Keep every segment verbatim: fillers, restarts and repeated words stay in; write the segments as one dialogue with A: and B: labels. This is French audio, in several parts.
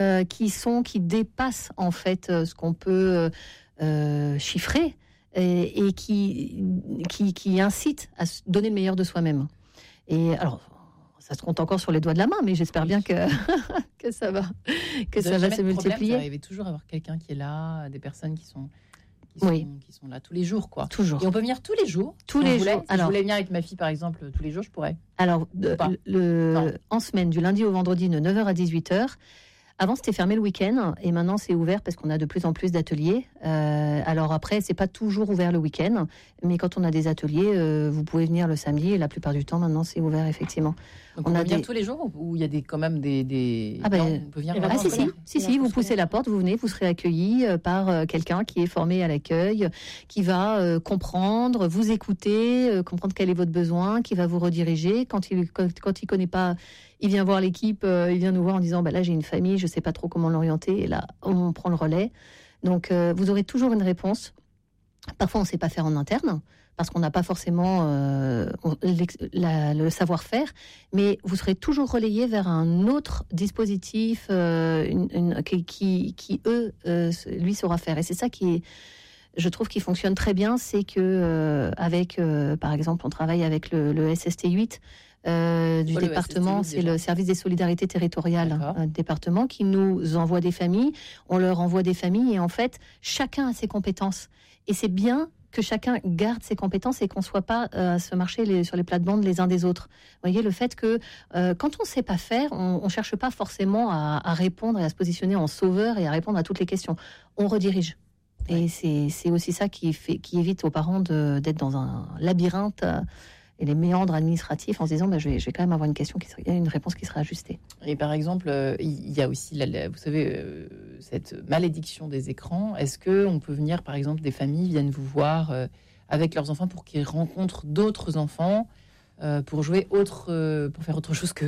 A: euh, qui sont qui dépassent en fait euh, ce qu'on peut euh, chiffrer et, et qui, qui qui incitent à se donner le meilleur de soi-même. Et alors, ça se compte encore sur les doigts de la main, mais j'espère bien que que ça va que
B: Vous
A: ça
B: avez
A: va
B: jamais
A: se
B: de problème,
A: multiplier.
B: Vous arrivez toujours à avoir quelqu'un qui est là, des personnes qui sont qui sont,
A: Oui.
B: qui sont là tous les jours, quoi.
A: Toujours.
B: Et on peut venir tous les jours.
A: Tous
B: si
A: les
B: on voulait.
A: jours.
B: Si je
A: Alors-
B: voulais venir avec ma fille, par exemple, tous les jours, je pourrais.
A: Alors, de-
B: pas
A: le,
B: Non.
A: en semaine, du lundi au vendredi, de neuf heures à dix-huit heures. Avant, c'était fermé le week-end et maintenant, c'est ouvert parce qu'on a de plus en plus d'ateliers. Euh, alors après, c'est pas toujours ouvert le week-end, mais quand on a des ateliers, euh, vous pouvez venir le samedi et la plupart du temps, maintenant, c'est ouvert, effectivement.
B: Donc
A: On
B: on,
A: a
B: peut venir
A: des-
B: tous les jours ou il y a des, quand même des... des...
A: Ah ben,
B: Non, on peut venir
C: les
A: Ah
B: vraiment
A: si,
C: vacances
B: tous les
A: si,
B: jours.
A: si,
C: Les
A: si, vous
C: vacances
A: poussez
C: scolaires.
A: la porte, vous venez, vous serez accueilli euh, par euh, quelqu'un qui est formé à l'accueil, qui va euh, comprendre, vous écouter, euh, comprendre quel est votre besoin, qui va vous rediriger. Quand il quand, quand il connaît pas, il vient voir l'équipe, euh, il vient nous voir en disant bah là j'ai une famille, je sais pas trop comment l'orienter, et là on prend le relais. Donc euh, vous aurez toujours une réponse. Parfois on sait pas faire en interne parce qu'on n'a pas forcément euh, on- l'ex- la- le savoir-faire, mais vous serez toujours relayé vers un autre dispositif euh, une- une- qui, qui, qui, eux, euh, lui saura faire. Et c'est ça qui est, je trouve, qui fonctionne très bien, c'est que euh, avec, euh, par exemple, on travaille avec le, le S S T huit euh, du
B: Oh, le
A: département,
B: S S T huit
A: c'est
B: déjà.
A: le service des solidarités territoriales
B: D'accord.
A: euh, du département qui nous envoie des familles, on leur envoie des familles et en fait, chacun a ses compétences. Et c'est bien que chacun garde ses compétences et qu'on ne soit pas euh, à se marcher les, sur les plates-bandes les uns des autres. Vous voyez, le fait que euh, quand on ne sait pas faire, on ne cherche pas forcément à, à répondre et à se positionner en sauveur et à répondre à toutes les questions. On redirige.
B: Ouais.
A: Et c'est, c'est aussi ça qui, fait, qui évite aux parents de, d'être dans un labyrinthe euh, et les méandres administratifs en se disant bah, je, vais, je vais quand même avoir une, question qui sera, une réponse qui sera ajustée.
B: Et par exemple, euh, il y a aussi, la, la- vous savez, euh, cette malédiction des écrans. Est-ce que on peut venir, par exemple, des familles viennent vous voir euh, avec leurs enfants pour qu'ils rencontrent d'autres enfants, euh, pour jouer autre, euh, pour faire autre chose que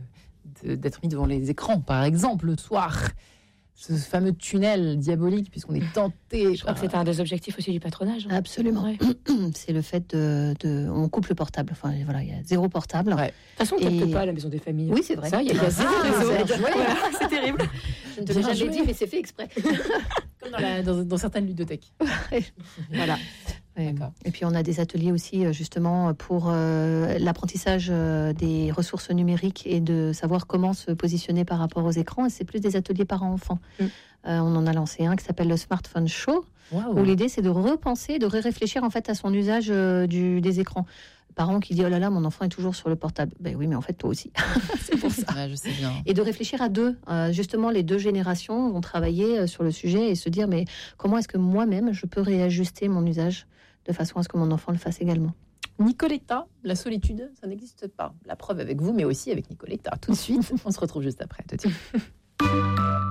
B: de- de- d'être mis devant les écrans, par exemple, le soir. Ce fameux tunnel diabolique, puisqu'on est tenté.
C: Je crois que c'est un des objectifs aussi du patronage. hein.
A: Absolument.
C: Ouais.
A: C'est le fait de, de... On coupe le portable. Enfin, voilà, il y a zéro portable.
B: Ouais.
C: De toute façon, on
A: Et-
C: capte pas à la maison des familles.
A: Oui, c'est vrai.
C: Ça, il y a, il y a zéro
A: Ah,
C: réseau.
A: c'est-
C: Voilà, c'est terrible.
A: Je ne te
B: Bien
A: l'ai jamais
B: joué.
A: dit, mais c'est fait exprès.
B: Comme dans, la- dans- dans certaines ludothèques.
A: Voilà. Ouais.
B: D'accord.
A: Et puis on a des ateliers aussi euh, justement pour euh, l'apprentissage euh, des ressources numériques et de savoir comment se positionner par rapport aux écrans. Et c'est plus des ateliers parents-enfants.
C: Mm.
A: Euh, on en a lancé un qui s'appelle le Smartphone Show,
B: Waouh.
A: où l'idée c'est de repenser, de réfléchir en fait à son usage euh, du, des écrans. Parent qui dit oh là là mon enfant est toujours sur le portable. Ben oui mais en fait toi aussi. C'est pour ça.
B: Ouais, je sais bien.
A: Et de réfléchir à deux. Euh, justement, les deux générations vont travailler euh, sur le sujet et se dire, mais comment est-ce que moi-même, je peux réajuster mon usage de façon à ce que mon enfant le fasse également.
B: Nicoletta, la solitude, ça n'existe pas. La preuve avec vous, mais aussi avec Nicoletta. Tout de suite, on se retrouve juste après. Tout de suite.